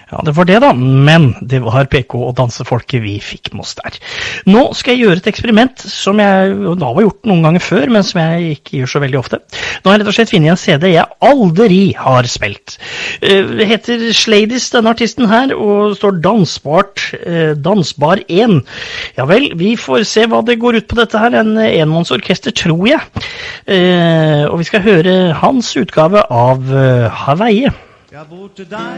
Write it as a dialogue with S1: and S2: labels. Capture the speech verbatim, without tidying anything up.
S1: Ja, det var det da, men det var P K og dansefolket vi fikk med oss der. Nå skal jeg gjøre et eksperiment som jeg da har gjort noen ganger før, men som jeg ikke gjør så veldig ofte. Nå har jeg rett og slett funnet en C D jeg aldri har spilt. Det heter Sladies, denne artisten her, og står dansbart, dansbar en. Ja vel, vi får se hva det går ut på dette her, en enmannsorkester tror jeg. Og vi skal høre hans utgave av Hawaii.
S2: Jeg bor til deg